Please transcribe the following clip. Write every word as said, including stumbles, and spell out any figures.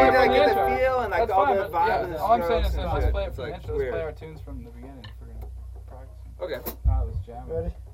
play it to from get the the intro. feel and like That's all fine, the but vibe yeah, and the all I'm saying is strokes and let's shit. play it It's from the like intro. Let's weird. play our tunes from the beginning if we're gonna practice. Okay. No, let's jam. Ready?